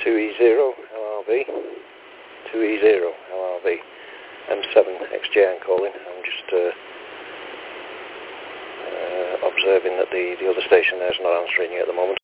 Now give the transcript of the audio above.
2E0 LRV, 2E0 LRV, M7XJ I'm calling. I'm just observing that the other station there is not answering you at the moment.